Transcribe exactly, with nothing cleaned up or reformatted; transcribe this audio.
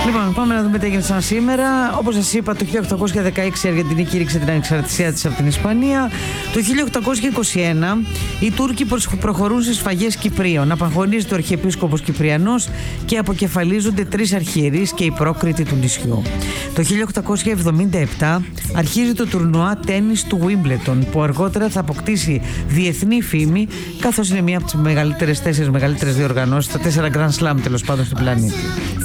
Λοιπόν, πάμε να δούμε τι έγινε σαν σήμερα. Όπως σας είπα, το χίλια οκτακόσια δεκαέξι η Αργεντινή κήρυξε την ανεξαρτησία της από την Ισπανία. Το χίλια οκτακόσια είκοσι ένα οι Τούρκοι προχωρούν σε σφαγές Κυπρίων. Απαγχωνίζεται ο Αρχιεπίσκοπος Κυπριανός και αποκεφαλίζονται τρεις αρχιερείς και οι πρόκριτοι του νησιού. Το χίλια οκτακόσια εβδομήντα επτά αρχίζει το τουρνουά τένις του Wimbledon, που αργότερα θα αποκτήσει διεθνή φήμη, καθώς είναι μία από τις μεγαλύτερες, τέσσερις μεγαλύτερες διοργανώσεις, τα τέσσερα Grand Slam τέλος πάντων στον πλανήτη.